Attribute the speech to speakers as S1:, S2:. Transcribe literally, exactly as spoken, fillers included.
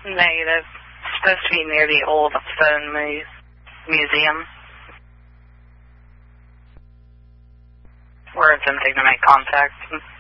S1: Negative. It's supposed to be near the old phone mu museum. We're attempting to make contact.